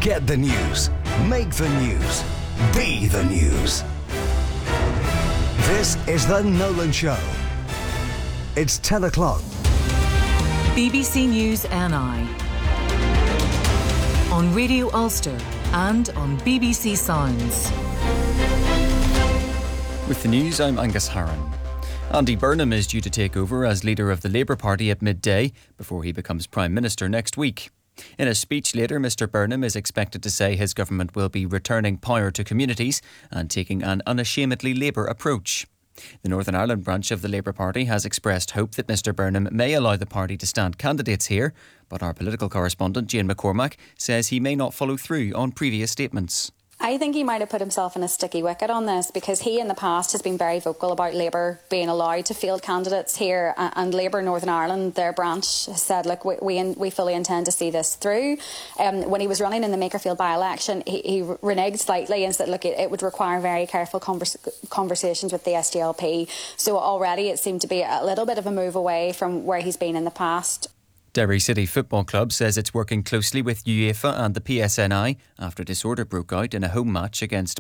Get the news. Make the news. Be the news. This is The Nolan Show. It's 10 o'clock. BBC News NI. On Radio Ulster and on BBC Sounds. With the news, I'm Angus Harron. Andy Burnham is due to take over as leader of the Labour Party at midday before he becomes Prime Minister next week. In a speech later, Mr Burnham is expected to say his government will be returning power to communities and taking an unashamedly Labour approach. The Northern Ireland branch of the Labour Party has expressed hope that Mr Burnham may allow the party to stand candidates here, but our political correspondent Jane McCormack says he may not follow through on previous statements. I think he might have put himself in a sticky wicket on this because he in the past has been very vocal about Labour being allowed to field candidates here, and Labour Northern Ireland, their branch, has said, look, we fully intend to see this through. When he was running in the Makerfield by-election, he reneged slightly and said, look, it would require very careful conversations with the SDLP. So already it seemed to be a little bit of a move away from where he's been in the past. Derry City Football Club says it's working closely with UEFA and the PSNI after disorder broke out in a home match against